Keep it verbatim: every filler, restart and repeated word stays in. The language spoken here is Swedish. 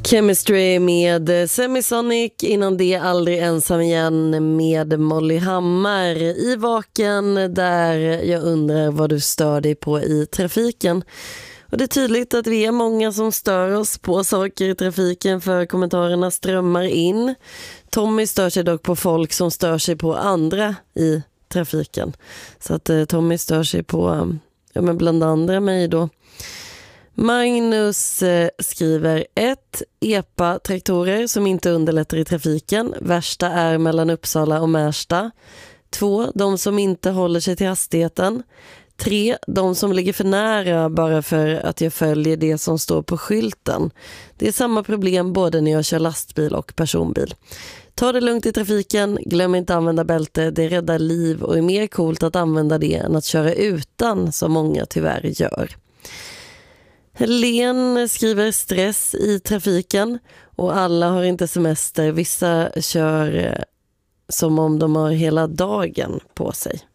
Chemistry med Semisonic, innan det Aldrig ensam igen med Molly Hammar i Vaken, där jag undrar vad du stör dig på i trafiken. Och det är tydligt att vi är många som stör oss på saker i trafiken, för kommentarerna strömmar in. Tommy stör sig dock på folk som stör sig på andra i trafiken. Så att eh, Tommy stör sig på, ja, men bland andra mig då. Magnus eh, skriver ett E P A-traktorer som inte underlättar i trafiken. Värsta är mellan Uppsala och Märsta. två De som inte håller sig till hastigheten. tre De som ligger för nära bara för att jag följer det som står på skylten. Det är samma problem både när jag kör lastbil och personbil. Ta det lugnt i trafiken, glöm inte använda bälte, det räddar liv och är mer coolt att använda det än att köra utan, som många tyvärr gör. Helen skriver stress i trafiken, och alla har inte semester. Vissa kör som om de har hela dagen på sig.